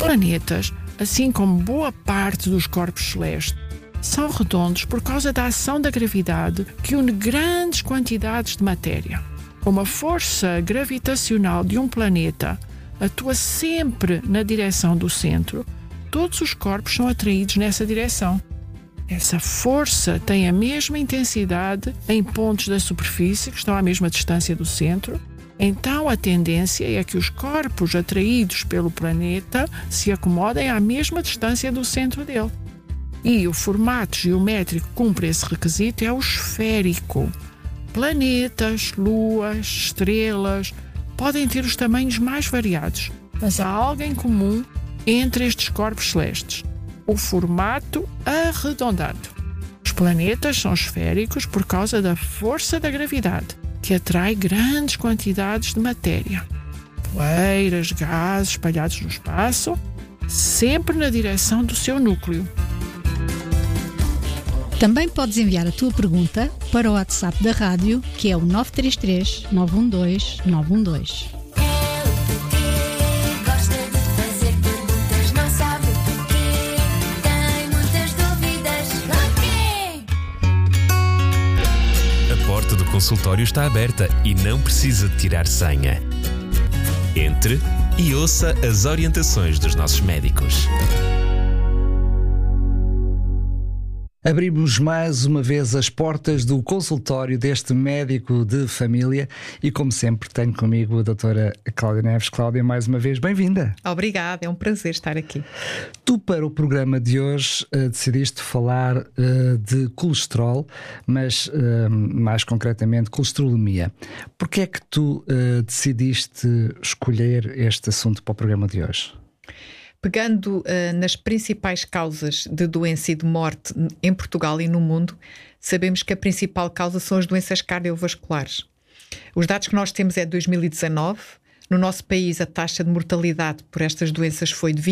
planetas, assim como boa parte dos corpos celestes, são redondos por causa da ação da gravidade que une grandes quantidades de matéria. Como a força gravitacional de um planeta atua sempre na direção do centro, todos os corpos são atraídos nessa direção. Essa força tem a mesma intensidade em pontos da superfície que estão à mesma distância do centro. Então a tendência é que os corpos atraídos pelo planeta se acomodem à mesma distância do centro dele. E o formato geométrico que cumpre esse requisito é o esférico. Planetas, luas, estrelas podem ter os tamanhos mais variados, mas há algo em comum entre estes corpos celestes: o formato arredondado. Os planetas são esféricos por causa da força da gravidade, que atrai grandes quantidades de matéria, poeiras, gases espalhados no espaço, sempre na direção do seu núcleo. Também podes enviar a tua pergunta para o WhatsApp da rádio, que é o 933 912 912. A porta do consultório está aberta e não precisa de tirar senha. Entre e ouça as orientações dos nossos médicos. Abrimos mais uma vez as portas do consultório deste médico de família e, como sempre, tenho comigo a doutora Cláudia Neves. Cláudia, mais uma vez, bem-vinda. Obrigada, é um prazer estar aqui. Tu, para o programa de hoje, decidiste falar de colesterol, mas mais concretamente colesterolemia. Porquê é que tu decidiste escolher este assunto para o programa de hoje? Pegando nas principais causas de doença e de morte em Portugal e no mundo, sabemos que a principal causa são as doenças cardiovasculares. Os dados que nós temos é de 2019. No nosso país, a taxa de mortalidade por estas doenças foi de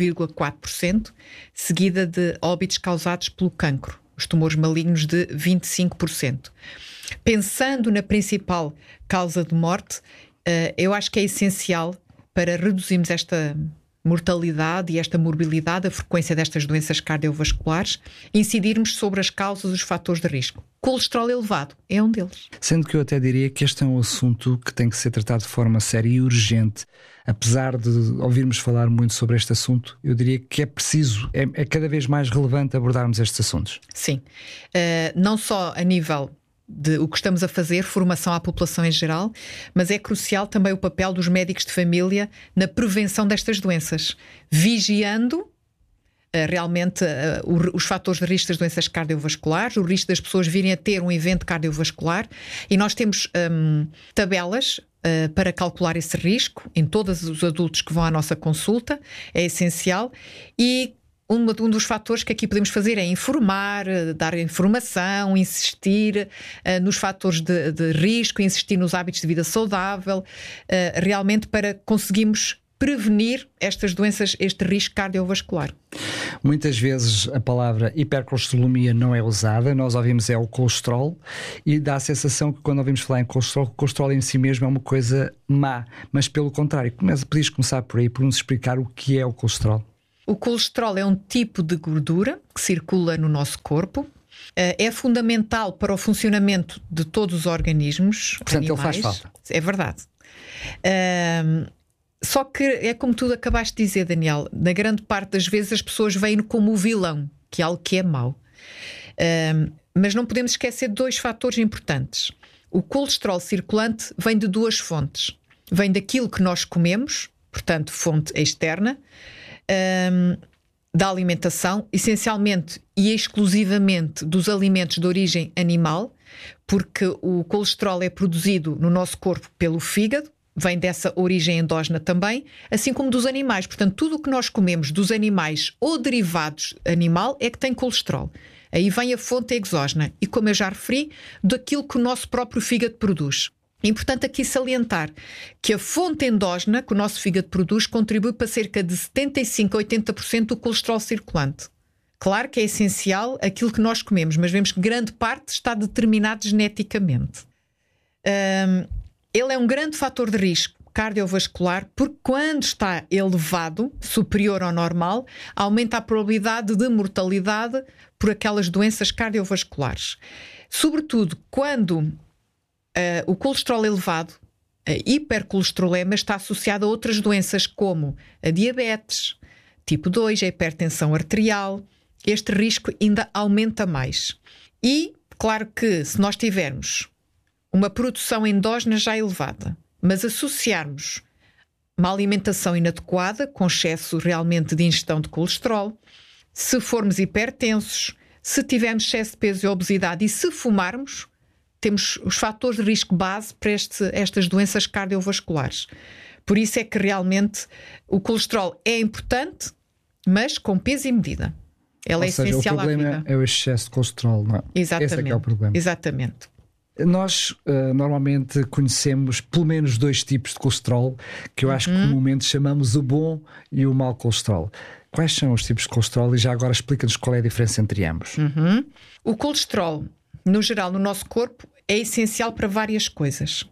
28,4%, seguida de óbitos causados pelo cancro, os tumores malignos, de 25%. Pensando na principal causa de morte, eu acho que é essencial, para reduzirmos esta mortalidade e esta morbilidade, a frequência destas doenças cardiovasculares, incidirmos sobre as causas e os fatores de risco. Colesterol elevado é um deles. Sendo que eu até diria que este é um assunto que tem que ser tratado de forma séria e urgente. Apesar de ouvirmos falar muito sobre este assunto, eu diria que é preciso, é cada vez mais relevante abordarmos estes assuntos. Sim. Não só a nível de o que estamos a fazer, formação à população em geral, mas é crucial também o papel dos médicos de família na prevenção destas doenças, vigiando realmente os fatores de risco das doenças cardiovasculares, o risco das pessoas virem a ter um evento cardiovascular, e nós temos tabelas para calcular esse risco em todos os adultos que vão à nossa consulta, é essencial. E um dos fatores que aqui podemos fazer é informar, dar informação, insistir nos fatores de risco, insistir nos hábitos de vida saudável, realmente para conseguirmos prevenir estas doenças, este risco cardiovascular. Muitas vezes a palavra hipercolesterolemia não é usada, nós ouvimos é o colesterol e dá a sensação que quando ouvimos falar em colesterol, o colesterol em si mesmo é uma coisa má, mas pelo contrário, podias começar por aí, por nos explicar o que é o colesterol. O colesterol é um tipo de gordura que circula no nosso corpo. É fundamental para o funcionamento de todos os organismos. Portanto, animais. Ele faz falta. É verdade. Só que é como tu acabaste de dizer, Daniel, na grande parte das vezes as pessoas veem como o vilão, que é algo que é mau. Mas não podemos esquecer de dois fatores importantes. O colesterol circulante vem de duas fontes. Vem daquilo que nós comemos, portanto, fonte externa, da alimentação, essencialmente e exclusivamente dos alimentos de origem animal, porque o colesterol é produzido no nosso corpo pelo fígado, vem dessa origem endógena também, assim como dos animais. Portanto, tudo o que nós comemos dos animais ou derivados animal é que tem colesterol. Aí vem a fonte exógena e, como eu já referi, daquilo que o nosso próprio fígado produz. É importante aqui salientar que a fonte endógena que o nosso fígado produz contribui para cerca de 75% a 80% do colesterol circulante. Claro que é essencial aquilo que nós comemos, mas vemos que grande parte está determinado geneticamente. Ele é um grande fator de risco cardiovascular, porque quando está elevado, superior ao normal, aumenta a probabilidade de mortalidade por aquelas doenças cardiovasculares. Sobretudo quando o colesterol elevado, a hipercolesterolema, está associado a outras doenças como a diabetes tipo 2, a hipertensão arterial. Este risco ainda aumenta mais. E, claro que se nós tivermos uma produção endógena já elevada, mas associarmos uma alimentação inadequada, com excesso realmente de ingestão de colesterol, se formos hipertensos, se tivermos excesso de peso e obesidade e se fumarmos, temos os fatores de risco base para estas doenças cardiovasculares. Por isso é que realmente o colesterol é importante, mas com peso e medida. Ela é essencial à vida. O problema é o excesso de colesterol, não é? Exatamente. Esse é que é o problema. Exatamente. Nós normalmente conhecemos pelo menos 2 tipos de colesterol, que eu acho que comumente chamamos o bom e o mau colesterol. Quais são os tipos de colesterol e já agora explica-nos qual é a diferença entre ambos? O colesterol, no geral, no nosso corpo, é essencial para várias coisas.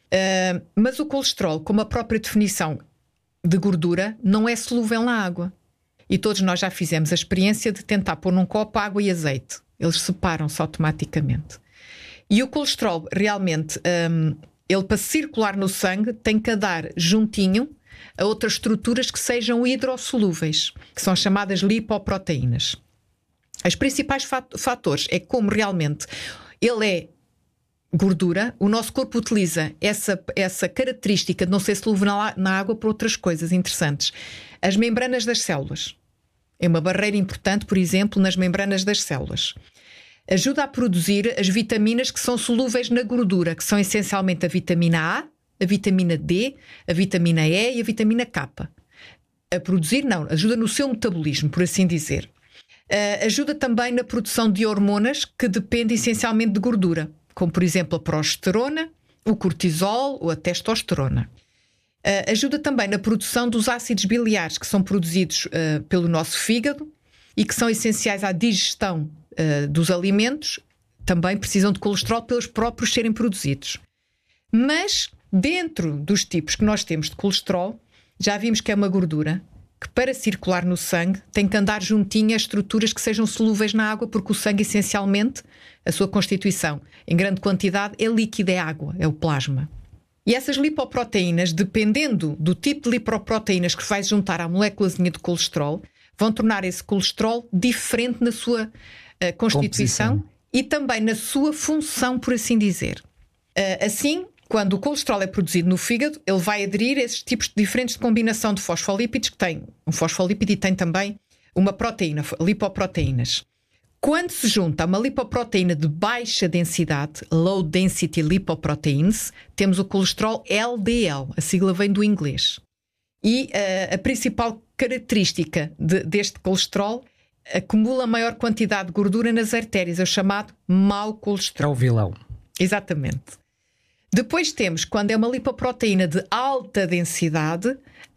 Mas o colesterol, como a própria definição de gordura, não é solúvel na água. E todos nós já fizemos a experiência de tentar pôr num copo água e azeite. Eles separam-se automaticamente. E o colesterol, realmente, ele para circular no sangue tem que andar juntinho a outras estruturas que sejam hidrossolúveis, que são chamadas lipoproteínas. Os principais fatores é como realmente ele é gordura, o nosso corpo utiliza essa característica de não ser solúvel na água para outras coisas interessantes. As membranas das células. É uma barreira importante, por exemplo, nas membranas das células. Ajuda a produzir as vitaminas que são solúveis na gordura, que são essencialmente a vitamina A, a vitamina D, a vitamina E e a vitamina K. A produzir, não, ajuda no seu metabolismo, por assim dizer. Ajuda também na produção de hormonas que dependem essencialmente de gordura, como por exemplo a progesterona, o cortisol ou a testosterona. Ajuda também na produção dos ácidos biliares, que são produzidos pelo nosso fígado e que são essenciais à digestão dos alimentos. Também precisam de colesterol pelos próprios serem produzidos. Mas dentro dos tipos que nós temos de colesterol, já vimos que é uma gordura que, para circular no sangue, tem que andar juntinho a estruturas que sejam solúveis na água, porque o sangue, essencialmente, a sua constituição, em grande quantidade, é líquido, é água, é o plasma. E essas lipoproteínas, dependendo do tipo de lipoproteínas que vai juntar à moléculazinha de colesterol, vão tornar esse colesterol diferente na sua constituição e também na sua função, por assim dizer. Assim, quando o colesterol é produzido no fígado, ele vai aderir a esses tipos diferentes de combinação de fosfolípidos, que tem um fosfolípido e tem também uma proteína, lipoproteínas. Quando se junta a uma lipoproteína de baixa densidade, Low Density Lipoproteins, temos o colesterol LDL, a sigla vem do inglês. E a principal característica deste colesterol acumula maior quantidade de gordura nas artérias, é o chamado mau colesterol. É o vilão. Exatamente. Depois temos, quando é uma lipoproteína de alta densidade,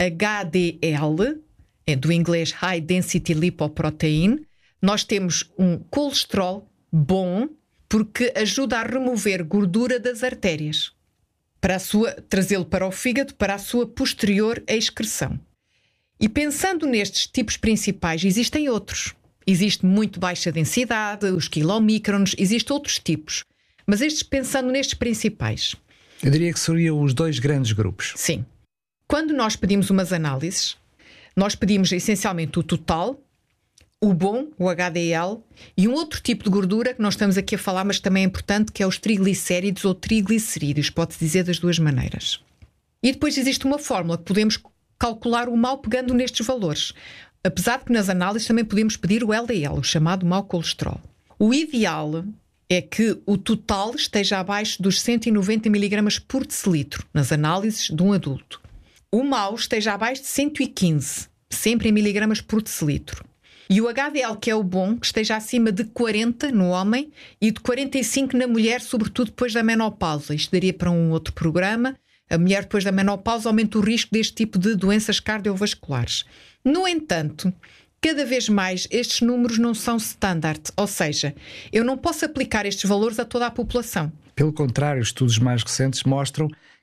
HDL, é do inglês High Density Lipoprotein, nós temos um colesterol bom porque ajuda a remover gordura das artérias, para trazê-lo para o fígado, para a sua posterior excreção. E pensando nestes tipos principais, existem outros. Existe muito baixa densidade, os quilomicrons, existem outros tipos. Mas pensando nestes principais. Eu diria que seriam os 2 grandes grupos. Sim. Quando nós pedimos umas análises, nós pedimos essencialmente o total, o bom, o HDL, e um outro tipo de gordura que nós estamos aqui a falar, mas também é importante, que é os triglicéridos ou triglicerídeos, pode-se dizer das duas maneiras. E depois existe uma fórmula que podemos calcular o mau pegando nestes valores. Apesar de que nas análises também podemos pedir o LDL, o chamado mau colesterol. O ideal é que o total esteja abaixo dos 190 mg por decilitro, nas análises de um adulto. O mau esteja abaixo de 115, sempre em miligramas por decilitro. E o HDL, que é o bom, que esteja acima de 40 no homem e de 45 na mulher, sobretudo depois da menopausa. Isto daria para um outro programa. A mulher depois da menopausa aumenta o risco deste tipo de doenças cardiovasculares. No entanto, cada vez mais estes números não são standard, ou seja, eu não posso aplicar estes valores a toda a população. Pelo contrário, estudos mais recentes mostram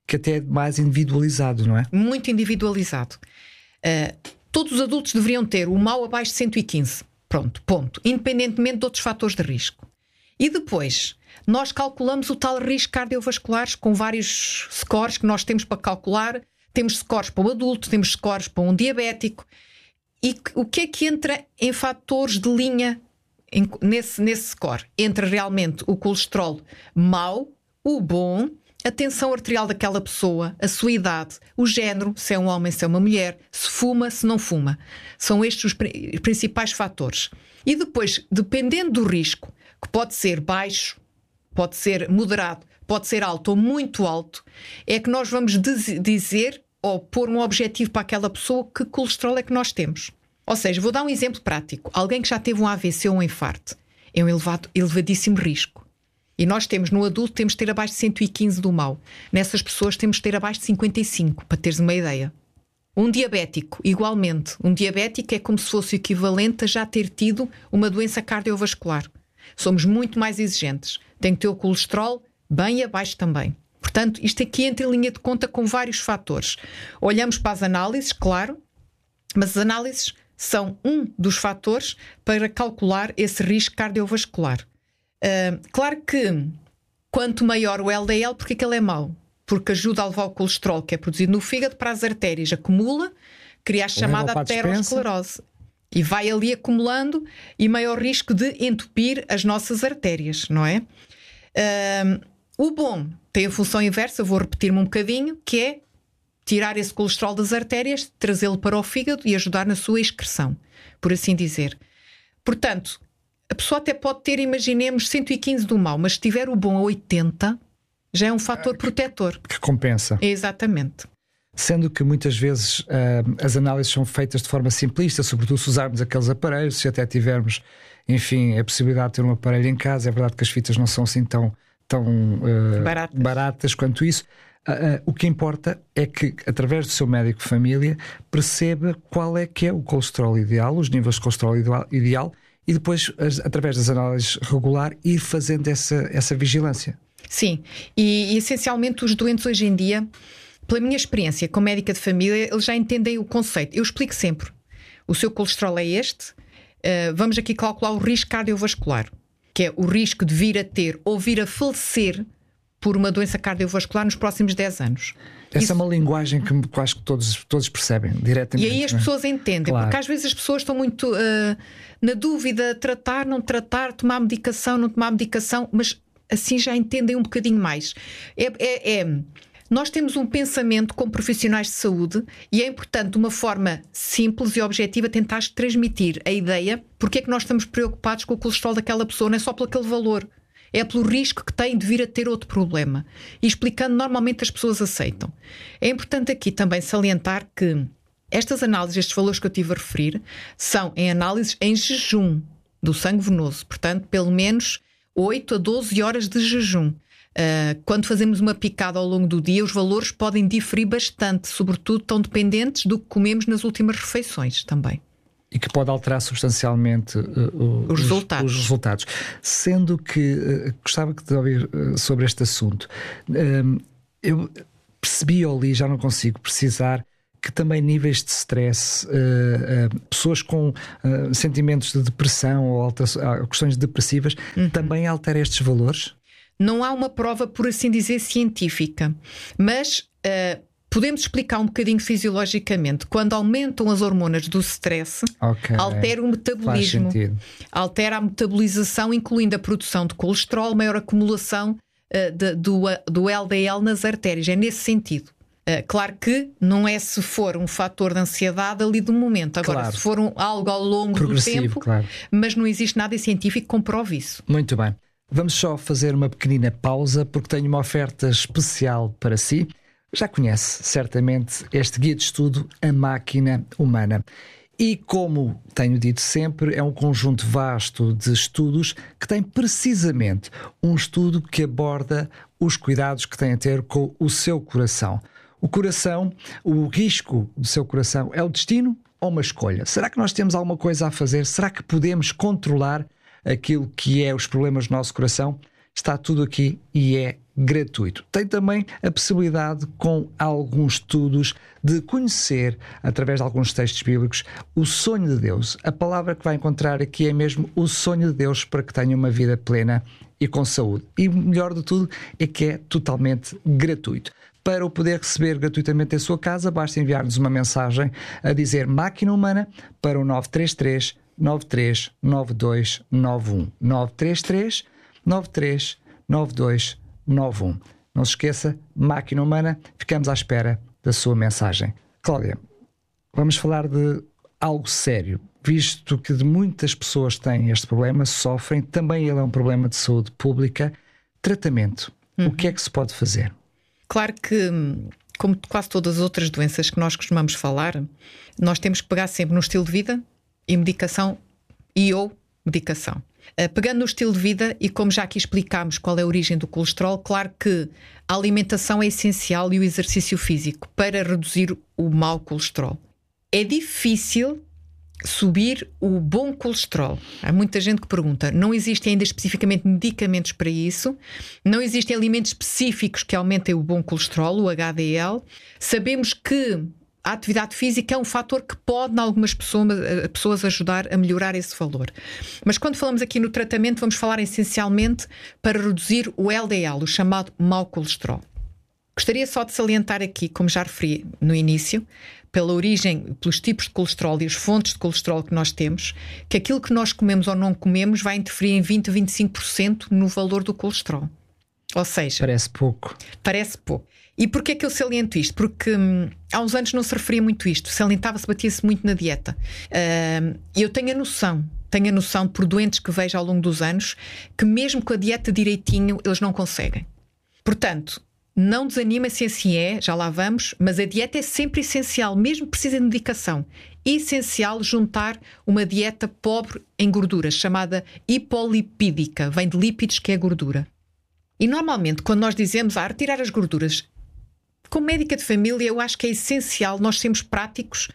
que até é mais individualizado, não é? Muito individualizado. Todos os adultos deveriam ter o mau abaixo de 115. Pronto, ponto. Independentemente de outros fatores de risco. E depois, nós calculamos o tal risco cardiovascular com vários scores que nós temos para calcular. Temos scores para o adulto, temos scores para um diabético. E o que é que entra em fatores de linha nesse score? Entra realmente o colesterol mau, o bom, a tensão arterial daquela pessoa, a sua idade, o género, se é um homem, se é uma mulher, se fuma, se não fuma. São estes os principais fatores. E depois, dependendo do risco, que pode ser baixo, pode ser moderado, pode ser alto ou muito alto, é que nós vamos dizer ou pôr um objetivo para aquela pessoa que colesterol é que nós temos. Ou seja, vou dar um exemplo prático. Alguém que já teve um AVC ou um infarto é um elevadíssimo risco. E nós temos, no adulto, temos de ter abaixo de 115 do mau. Nessas pessoas temos de ter abaixo de 55, para teres uma ideia. Um diabético, igualmente. Um diabético é como se fosse o equivalente a já ter tido uma doença cardiovascular. Somos muito mais exigentes. Tem que ter o colesterol bem abaixo também. Portanto, isto aqui entra em linha de conta com vários fatores. Olhamos para as análises, claro, mas as análises são um dos fatores para calcular esse risco cardiovascular. Claro que quanto maior o LDL, porque é que ele é mau? Porque ajuda a levar o colesterol que é produzido no fígado para as artérias, acumula, cria a chamada aterosclerose e vai ali acumulando e maior risco de entupir as nossas artérias, não é? O bom tem a função inversa, vou repetir-me um bocadinho, que é tirar esse colesterol das artérias, trazê-lo para o fígado e ajudar na sua excreção, por assim dizer. Portanto, a pessoa até pode ter, imaginemos, 115 do mau, mas se tiver o bom a 80, já é um fator protetor. Que compensa. Exatamente. Sendo que muitas vezes as análises são feitas de forma simplista, sobretudo se usarmos aqueles aparelhos, se até tivermos, enfim, a possibilidade de ter um aparelho em casa. É verdade que as fitas não são assim tão baratas quanto isso. O que importa é que, através do seu médico de família, perceba qual é que é o colesterol ideal, os níveis de colesterol ideal, e depois, através das análises regular, ir fazendo essa vigilância. Sim, e essencialmente os doentes hoje em dia, pela minha experiência como médica de família, eles já entendem o conceito. Eu explico sempre: o seu colesterol é este, vamos aqui calcular o risco cardiovascular, que é o risco de vir a ter ou vir a falecer por uma doença cardiovascular nos próximos 10 anos. Essa é uma linguagem que acho que todos percebem diretamente. E aí as pessoas entendem, claro. Porque às vezes as pessoas estão muito na dúvida, tratar, não tratar, tomar medicação, não tomar medicação, mas assim já entendem um bocadinho mais. Nós temos um pensamento como profissionais de saúde e é importante, de uma forma simples e objetiva, tentar transmitir a ideia porque é que nós estamos preocupados com o colesterol daquela pessoa, não é só por aquele valor. É pelo risco que tem de vir a ter outro problema. E explicando, normalmente as pessoas aceitam. É importante aqui também salientar que estas análises, estes valores que eu estive a referir, são em análises em jejum do sangue venoso. Portanto, pelo menos 8 a 12 horas de jejum. Quando fazemos uma picada ao longo do dia, os valores podem diferir bastante, sobretudo estão dependentes do que comemos nas últimas refeições também. E que pode alterar substancialmente os resultados. Sendo que gostava de ouvir sobre este assunto. Eu percebi ou li, já não consigo precisar, que também níveis de stress, pessoas com sentimentos de depressão ou questões depressivas, também alteram estes valores? Não há uma prova, por assim dizer, científica, mas podemos explicar um bocadinho fisiologicamente. Quando aumentam as hormonas do stress, altera o metabolismo, altera a metabolização, incluindo a produção de colesterol, maior acumulação do LDL nas artérias. É nesse sentido. Claro que não é se for um fator de ansiedade ali do momento. Agora, se for algo ao longo do tempo, mas não existe nada científico que comprove isso. Muito bem. Vamos só fazer uma pequenina pausa porque tenho uma oferta especial para si. Já conhece certamente este guia de estudo, A Máquina Humana. E como tenho dito sempre, é um conjunto vasto de estudos que tem precisamente um estudo que aborda os cuidados que tem a ter com o seu coração. O coração, o risco do seu coração é o destino ou uma escolha? Será que nós temos alguma coisa a fazer? Será que podemos controlar aquilo que é os problemas do nosso coração? Está tudo aqui e é gratuito. Tem também a possibilidade, com alguns estudos, de conhecer, através de alguns textos bíblicos, o sonho de Deus. A palavra que vai encontrar aqui é mesmo o sonho de Deus para que tenha uma vida plena e com saúde. E o melhor de tudo é que é totalmente gratuito. Para o poder receber gratuitamente em sua casa, basta enviar-nos uma mensagem a dizer Máquina Humana para o 933 93 9291. 933 93 9291. Não se esqueça, Máquina Humana, ficamos à espera da sua mensagem. Cláudia, vamos falar de algo sério, visto que muitas pessoas têm este problema, sofrem, também ele é um problema de saúde pública. Tratamento, o que é que se pode fazer? Claro que, como quase todas as outras doenças que nós costumamos falar, nós temos que pegar sempre no estilo de vida e medicação ou medicação. Pegando no estilo de vida, e como já aqui explicámos qual é a origem do colesterol, claro que a alimentação é essencial e o exercício físico para reduzir o mau colesterol. É difícil subir o bom colesterol. Há muita gente que pergunta, não existem ainda especificamente medicamentos para isso, não existem alimentos específicos que aumentem o bom colesterol, o HDL. Sabemos que a atividade física é um fator que pode, em algumas pessoas, ajudar a melhorar esse valor. Mas quando falamos aqui no tratamento, vamos falar essencialmente para reduzir o LDL, o chamado mau colesterol. Gostaria só de salientar aqui, como já referi no início, pela origem, pelos tipos de colesterol e as fontes de colesterol que nós temos, que aquilo que nós comemos ou não comemos vai interferir em 20% a 25% no valor do colesterol. Ou seja... Parece pouco. Parece pouco. E porquê é que eu saliento isto? Porque há uns anos não se referia muito isto, salientava-se, batia-se muito na dieta. E eu tenho a noção por doentes que vejo ao longo dos anos, que mesmo com a dieta direitinho, eles não conseguem. Portanto, não desanima se assim é, já lá vamos, mas a dieta é sempre essencial, mesmo que precise de medicação. É essencial juntar uma dieta pobre em gorduras, chamada hipolipídica, vem de lípidos, que é gordura. E normalmente, quando nós dizemos retirar as gorduras, como médica de família, eu acho que é essencial nós sermos práticos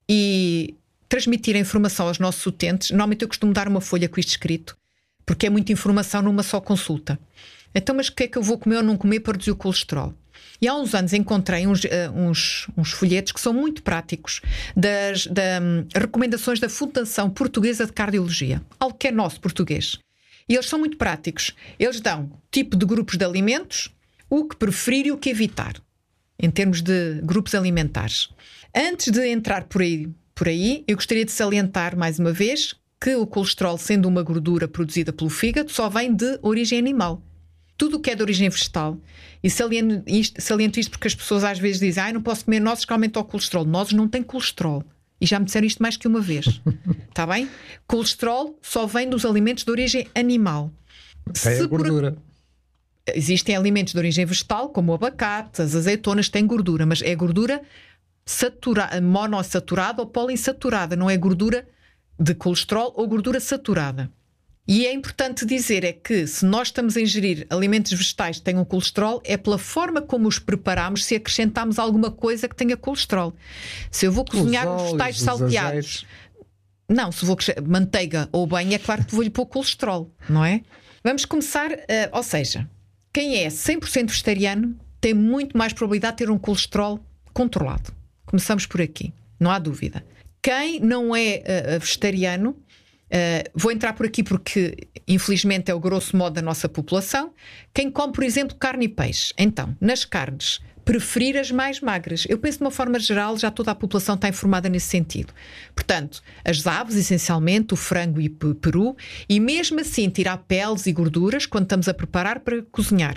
e transmitir a informação aos nossos utentes. Normalmente eu costumo dar uma folha com isto escrito, porque é muita informação numa só consulta. Então, mas o que é que eu vou comer ou não comer para reduzir o colesterol? E há uns anos encontrei uns folhetos que são muito práticos das recomendações da Fundação Portuguesa de Cardiologia, algo que é nosso, português. E eles são muito práticos. Eles dão tipo de grupos de alimentos, o que preferir e o que evitar, em termos de grupos alimentares. Antes de entrar por aí, eu gostaria de salientar mais uma vez que o colesterol, sendo uma gordura produzida pelo fígado, só vem de origem animal. Tudo o que é de origem vegetal, e saliento isto porque as pessoas às vezes dizem não posso comer nozes que aumentam o colesterol. Nozes não têm colesterol. E já me disseram isto mais que uma vez. Está bem? Colesterol só vem dos alimentos de origem animal. É a gordura. Existem alimentos de origem vegetal, como o abacate, as azeitonas, têm gordura, mas é gordura monossaturada ou poliinsaturada, não é gordura de colesterol ou gordura saturada. E é importante dizer é que se nós estamos a ingerir alimentos vegetais que tenham colesterol, é pela forma como os preparamos, se acrescentamos alguma coisa que tenha colesterol. Se eu vou cozinhar os vegetais salteados, não, se vou manteiga ou banho, é claro que vou-lhe pôr colesterol, não é? Vamos começar, ou seja, quem é 100% vegetariano tem muito mais probabilidade de ter um colesterol controlado. Começamos por aqui, não há dúvida. Quem não é vegetariano, vou entrar por aqui porque infelizmente é o grosso modo da nossa população. Quem come, por exemplo, carne e peixe, então, nas carnes, preferir as mais magras. Eu penso de uma forma geral, já toda a população está informada nesse sentido. Portanto, as aves, essencialmente, o frango e o peru, e mesmo assim tirar peles e gorduras quando estamos a preparar para cozinhar.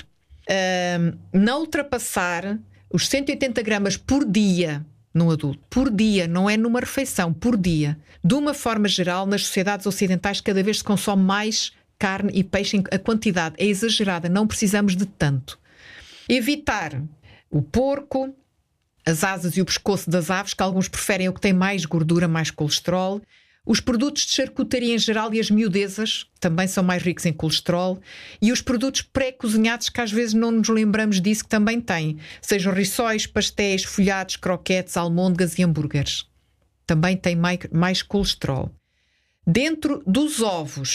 Não ultrapassar os 180 gramas por dia num adulto. Por dia, não é numa refeição, por dia. De uma forma geral, nas sociedades ocidentais cada vez se consome mais carne e peixe, a quantidade é exagerada, não precisamos de tanto. Evitar o porco, as asas e o pescoço das aves, que alguns preferem o que tem mais gordura, mais colesterol. Os produtos de charcutaria em geral e as miudezas também são mais ricos em colesterol. E os produtos pré-cozinhados, que às vezes não nos lembramos disso, que também têm. Sejam rissóis, pastéis, folhados, croquetes, almôndegas e hambúrgueres. Também têm mais colesterol. Dentro dos ovos,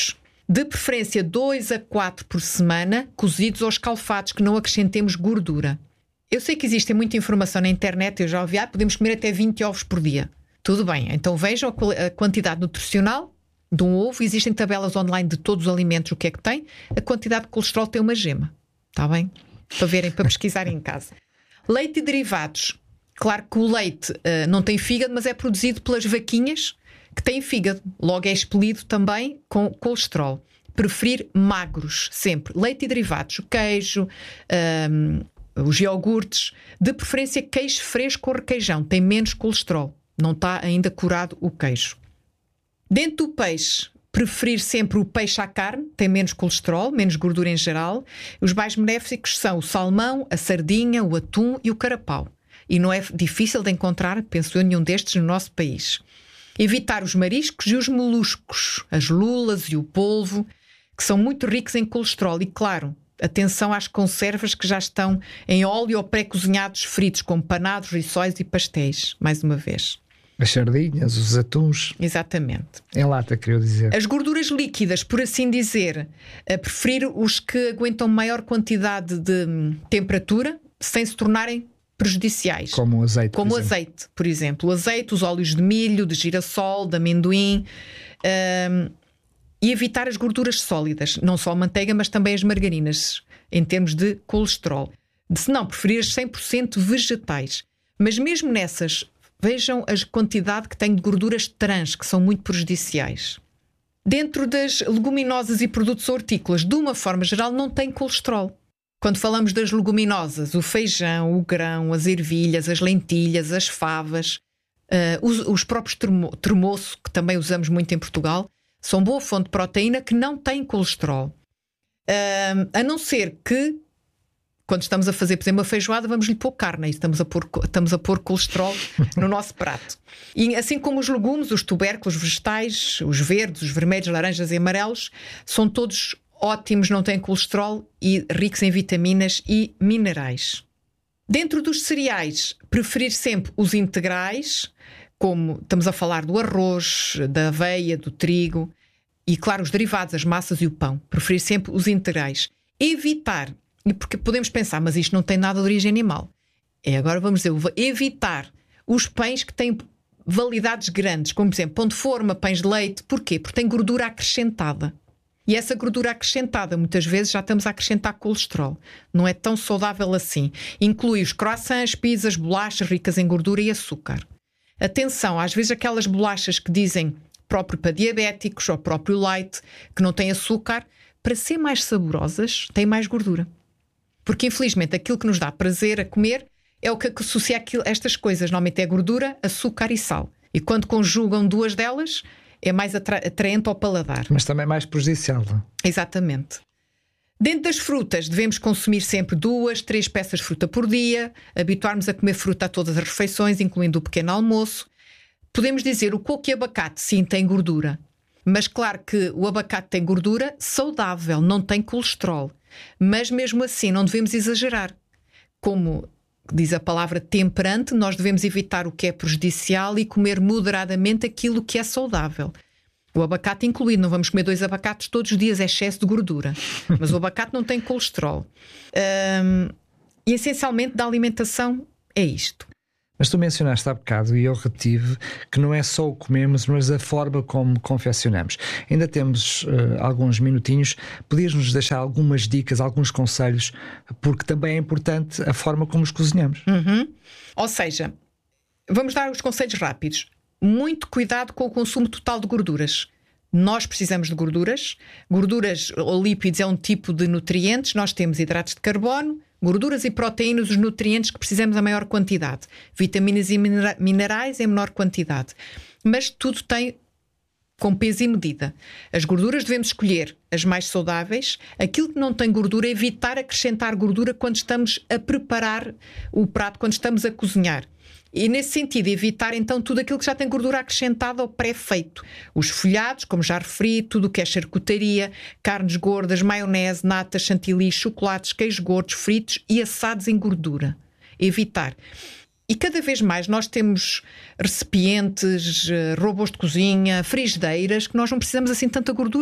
De preferência 2 a 4 por semana, cozidos ou escalfados, que não acrescentemos gordura. Eu sei que existe muita informação na internet, eu já ouvi, podemos comer até 20 ovos por dia. Tudo bem, então vejam a quantidade nutricional de um ovo. Existem tabelas online de todos os alimentos, o que é que tem. A quantidade de colesterol tem uma gema. Está bem? Para verem, para pesquisarem em casa. Leite e derivados. Claro que o leite não tem fígado, mas é produzido pelas vaquinhas que têm fígado. Logo é expelido também com colesterol. Preferir magros, sempre. Leite e derivados. O queijo, os iogurtes. De preferência queijo fresco ou requeijão. Tem menos colesterol. Não está ainda curado o queijo. Dentro do peixe, preferir sempre o peixe à carne, tem menos colesterol, menos gordura em geral. Os mais benéficos são o salmão, a sardinha, o atum e o carapau. E não é difícil de encontrar, penso eu, nenhum destes no nosso país. Evitar os mariscos e os moluscos, as lulas e o polvo, que são muito ricos em colesterol. E claro, atenção às conservas que já estão em óleo ou pré-cozinhados fritos, como panados, rissóis e pastéis, mais uma vez. As sardinhas, os atuns. Exatamente. Em lata, queria dizer. As gorduras líquidas, por assim dizer, preferir os que aguentam maior quantidade de temperatura sem se tornarem prejudiciais. Como o azeite. Como o azeite, por exemplo. O azeite, os óleos de milho, de girassol, de amendoim. E evitar as gorduras sólidas. Não só a manteiga, mas também as margarinas, em termos de colesterol. Se não, preferir as 100% vegetais. Mas mesmo nessas, vejam a quantidade que tem de gorduras trans, que são muito prejudiciais. Dentro das leguminosas e produtos hortícolas, de uma forma geral, não tem colesterol. Quando falamos das leguminosas, o feijão, o grão, as ervilhas, as lentilhas, as favas, os próprios termoço, que também usamos muito em Portugal, são boa fonte de proteína que não tem colesterol. A não ser que, quando estamos a fazer, por exemplo, uma feijoada, vamos-lhe pôr carne e estamos a pôr colesterol no nosso prato. E assim como os legumes, os tubérculos, os vegetais, os verdes, os vermelhos, laranjas e amarelos, são todos ótimos, não têm colesterol e ricos em vitaminas e minerais. Dentro dos cereais, preferir sempre os integrais, como estamos a falar do arroz, da aveia, do trigo e, claro, os derivados, as massas e o pão. Preferir sempre os integrais. Evitar, e porque podemos pensar, mas isto não tem nada de origem animal. Agora vamos dizer, evitar os pães que têm validades grandes, como, por exemplo, pão de forma, pães de leite. Porquê? Porque tem gordura acrescentada. E essa gordura acrescentada, muitas vezes, já estamos a acrescentar colesterol. Não é tão saudável assim. Inclui os croissants, pizzas, bolachas ricas em gordura e açúcar. Atenção, às vezes aquelas bolachas que dizem próprio para diabéticos ou próprio light, que não têm açúcar, para ser mais saborosas, têm mais gordura. Porque, infelizmente, aquilo que nos dá prazer a comer é o que associa estas coisas. Normalmente é gordura, açúcar e sal. E quando conjugam duas delas, é mais atraente ao paladar. Mas também mais prejudicial. Exatamente. Dentro das frutas, devemos consumir sempre 2, 3 peças de fruta por dia, habituarmos a comer fruta a todas as refeições, incluindo o pequeno almoço. Podemos dizer o coco e abacate, sim, tem gordura. Mas claro que o abacate tem gordura saudável, não tem colesterol. Mas mesmo assim não devemos exagerar. Como diz a palavra temperante, nós devemos evitar o que é prejudicial e comer moderadamente aquilo que é saudável. O abacate incluído, não vamos comer 2 abacates todos os dias, é excesso de gordura. Mas o abacate não tem colesterol. E essencialmente da alimentação é isto. Mas tu mencionaste há bocado, e eu retive, que não é só o comemos, mas a forma como confeccionamos. Ainda temos alguns minutinhos. Podias-nos deixar algumas dicas, alguns conselhos, porque também é importante a forma como os cozinhamos. Ou seja, vamos dar os conselhos rápidos. Muito cuidado com o consumo total de gorduras. Nós precisamos de gorduras. Gorduras ou lípidos é um tipo de nutrientes. Nós temos hidratos de carbono, gorduras e proteínas, os nutrientes que precisamos a maior quantidade. Vitaminas e minerais em menor quantidade. Mas tudo tem com peso e medida. As gorduras devemos escolher as mais saudáveis. Aquilo que não tem gordura, evitar acrescentar gordura quando estamos a preparar o prato, quando estamos a cozinhar. E nesse sentido, evitar então tudo aquilo que já tem gordura acrescentada ou pré-feito. Os folhados, como já referi, tudo o que é charcutaria, carnes gordas, maionese, natas, chantilly, chocolates, queijos gordos, fritos e assados em gordura. Evitar. E cada vez mais nós temos recipientes, robôs de cozinha, frigideiras, que nós não precisamos assim tanta gordura.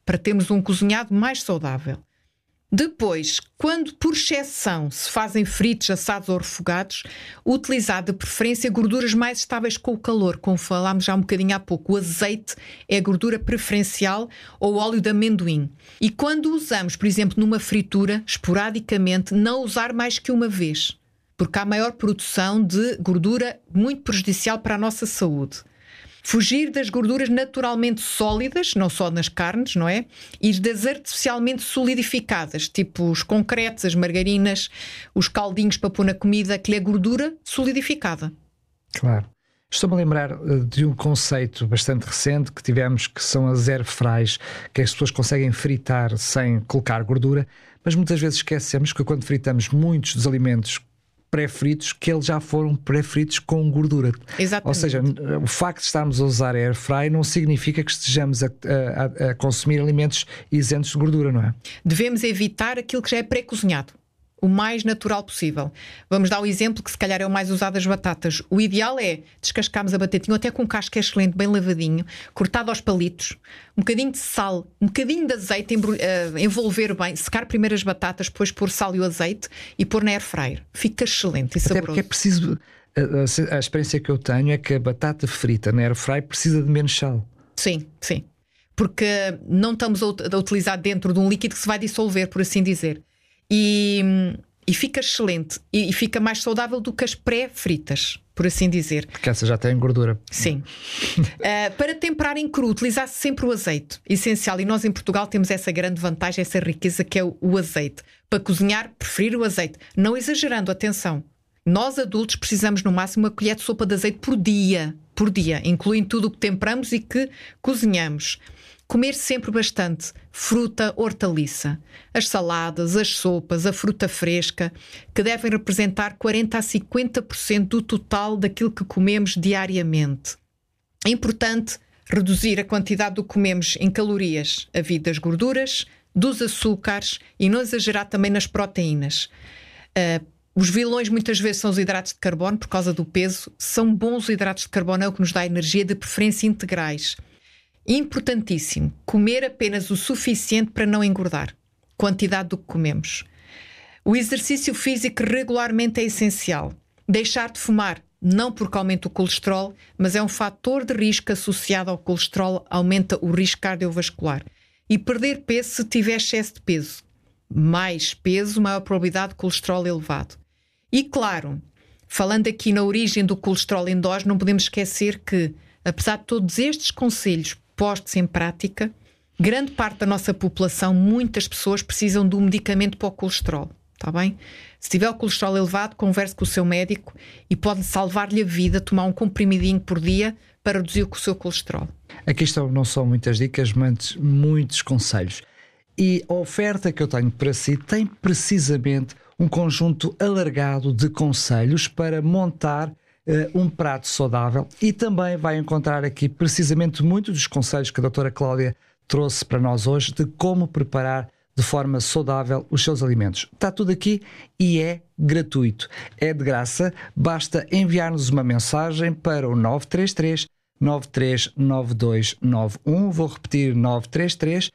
para termos um cozinhado mais saudável. Depois, quando por exceção se fazem fritos, assados ou refogados, utilizar de preferência gorduras mais estáveis com o calor, como falámos já um bocadinho há pouco. O azeite é a gordura preferencial, ou o óleo de amendoim. E quando usamos, por exemplo, numa fritura, esporadicamente, não usar mais que uma vez, porque há maior produção de gordura muito prejudicial para a nossa saúde. Fugir das gorduras naturalmente sólidas, não só nas carnes, não é? E das artificialmente solidificadas, tipo os concretos, as margarinas, os caldinhos para pôr na comida, que é gordura solidificada. Claro. Estou-me a lembrar de um conceito bastante recente que tivemos, que são as air fries, que as pessoas conseguem fritar sem colocar gordura, mas muitas vezes esquecemos que quando fritamos muitos dos alimentos pré-fritos, que eles já foram pré-fritos com gordura. Exatamente. Ou seja, o facto de estarmos a usar air fry não significa que estejamos a consumir alimentos isentos de gordura, não é? Devemos evitar aquilo que já é pré-cozinhado, o mais natural possível. Vamos dar o exemplo que se calhar é o mais usado, as batatas. O ideal é descascarmos a batatinha, até com casca excelente, bem lavadinho, cortado aos palitos, um bocadinho de sal, um bocadinho de azeite, envolver bem, secar primeiro as batatas, depois pôr sal e o azeite e pôr na air fryer. Fica excelente e saboroso. Até porque é preciso, a experiência que eu tenho é que a batata frita na air fry precisa de menos sal. Sim, sim. Porque não estamos a utilizar dentro de um líquido que se vai dissolver, por assim dizer. E fica excelente e fica mais saudável do que as pré-fritas, por assim dizer. Porque essa já tem gordura. Sim. Para temperar em cru, utilizar sempre o azeite, essencial. E nós em Portugal temos essa grande vantagem, essa riqueza que é o azeite. Para cozinhar, preferir o azeite. Não exagerando, atenção. Nós adultos precisamos no máximo uma colher de sopa de azeite por dia, incluindo tudo o que temperamos e que cozinhamos. Comer sempre bastante fruta, hortaliça, as saladas, as sopas, a fruta fresca, que devem representar 40% a 50% do total daquilo que comemos diariamente. É importante reduzir a quantidade do que comemos em calorias, a vida das gorduras, dos açúcares e não exagerar também nas proteínas. Os vilões muitas vezes são os hidratos de carbono, por causa do peso. São bons os hidratos de carbono, é o que nos dá energia, de preferência integrais. Importantíssimo, comer apenas o suficiente para não engordar. Quantidade do que comemos. O exercício físico regularmente é essencial. Deixar de fumar, não porque aumenta o colesterol, mas é um fator de risco associado ao colesterol, aumenta o risco cardiovascular. E perder peso se tiver excesso de peso. Mais peso, maior probabilidade de colesterol elevado. E claro, falando aqui na origem do colesterol endógeno, não podemos esquecer que, apesar de todos estes conselhos postos em prática, grande parte da nossa população, muitas pessoas precisam de um medicamento para o colesterol. Está bem? Se tiver o colesterol elevado, converse com o seu médico e pode salvar-lhe a vida, tomar um comprimidinho por dia para reduzir o seu colesterol. Aqui estão não só muitas dicas, mas muitos conselhos. E a oferta que eu tenho para si tem precisamente um conjunto alargado de conselhos para montar um prato saudável, e também vai encontrar aqui precisamente muitos dos conselhos que a doutora Cláudia trouxe para nós hoje de como preparar de forma saudável os seus alimentos. Está tudo aqui e é gratuito. É de graça, basta enviar-nos uma mensagem para o 933 939291. Vou repetir: 933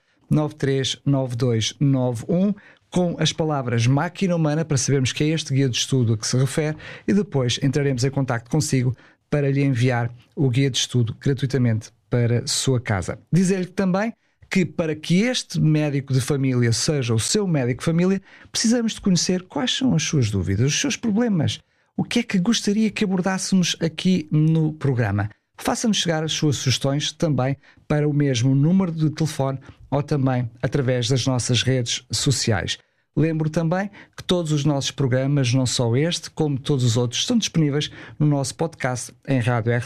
939291, com as palavras máquina humana, para sabermos que é este guia de estudo a que se refere, e depois entraremos em contacto consigo para lhe enviar o guia de estudo gratuitamente para a sua casa. Dizer-lhe também que, para que este médico de família seja o seu médico de família, precisamos de conhecer quais são as suas dúvidas, os seus problemas. O que é que gostaria que abordássemos aqui no programa? Faça-nos chegar as suas sugestões também para o mesmo número de telefone ou também através das nossas redes sociais. Lembro também que todos os nossos programas, não só este, como todos os outros, estão disponíveis no nosso podcast em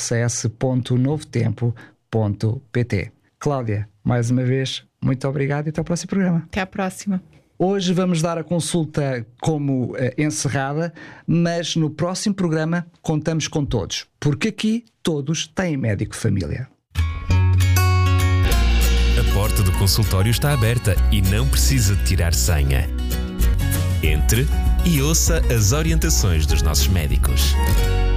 radiorcs.novotempo.pt. Cláudia, mais uma vez, muito obrigado e até ao próximo programa. Até à próxima. Hoje vamos dar a consulta como encerrada, mas no próximo programa contamos com todos, porque aqui todos têm médico de família. A porta do consultório está aberta e não precisa de tirar senha. Entre e ouça as orientações dos nossos médicos.